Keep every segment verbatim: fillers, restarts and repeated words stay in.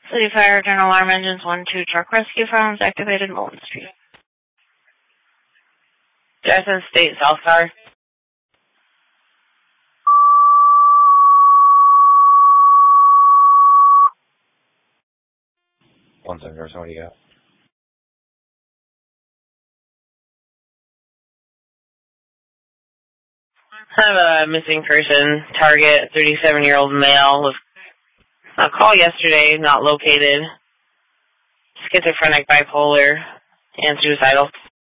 City Fire, General Alarm Engines one two, Truck Rescue, Firearms activated, Mullen Street. Jackson State, South Car. One second, what do you got? I have a missing person, target, thirty-seven-year-old male with a call yesterday, not located, schizophrenic, bipolar, and suicidal.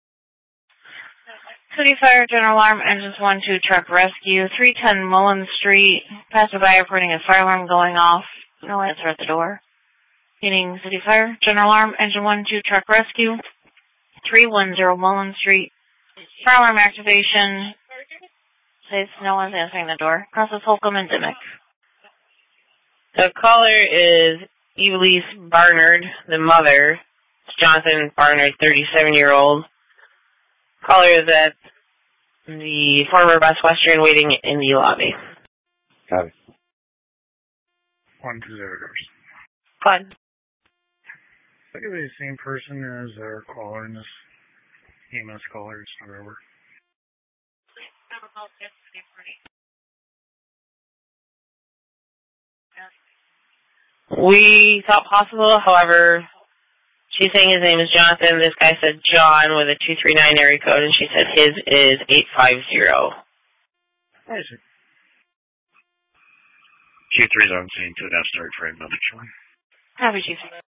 City Fire, General Alarm Engines one two, Truck Rescue, three ten Mullen Street, passerby reporting a fire alarm going off, no answer at the door. Meaning City Fire, General Alarm Engine one two, Truck Rescue, three one zero Mullen Street, fire alarm activation. Says no one's answering the door. Crosses Holcomb and Dimmick. The caller is Evelise Barnard. The mother is Jonathan Barnard, thirty-seven-year-old. Caller is at the former Best Western waiting in the lobby. Got it. One two zero doors. Fun. I think the same person as our caller in this E M S caller is not over. We thought possible, however, she's saying his name is Jonathan. This guy said John with a two three nine area code, and she said his is eight five zero. I see. Q three is on scene, two and a half start frame, nothing showing. Copy, Chief.